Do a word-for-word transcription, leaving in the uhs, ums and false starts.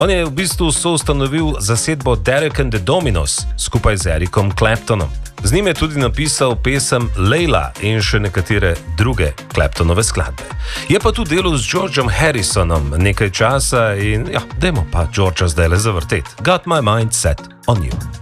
On je v bistvu soustanovil zasedbo Derek and the Dominos skupaj z Ericom Claptonom. Z njim je tudi napisal pesem Layla in še nekatere druge Claptonove skladbe. Je pa tu delal z Georgeom Harrisonom nekaj časa in ja, dajmo pa Georgea zdaj le zavrteti. Got my mind set on you.